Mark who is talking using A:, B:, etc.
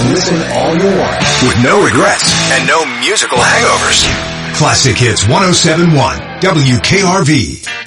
A: and listen all you want.
B: With no regrets and no musical hangovers. Classic Hits 107.1 WKRV.